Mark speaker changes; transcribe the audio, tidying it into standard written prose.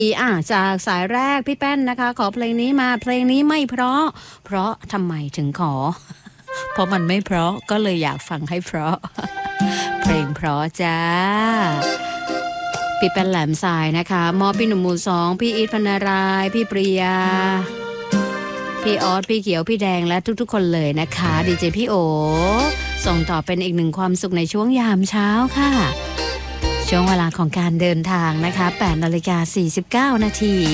Speaker 1: จากสายแรกพี่แป้นนะคะขอเพลงนี้มาเพลงนี้ไม่เพราะทำไมถึงขอ เพราะมันไม่เพราะก็เลยอยากฟังให้เพราะ เพลงเพราะจ้าพี่แป้นแหลมทรายนะคะมอบพี่หนุ่มหมู่2พี่อีทพนารายพี่ปริยาพี่ออสพี่เขียวพี่แดงและทุกๆคนเลยนะคะดีเจพี่โอส่งต่อเป็นอีกหนึ่งความสุขในช่วงยามเช้าค่ะช่วงเวลาของการเดินทางนะคะ8:49 นาที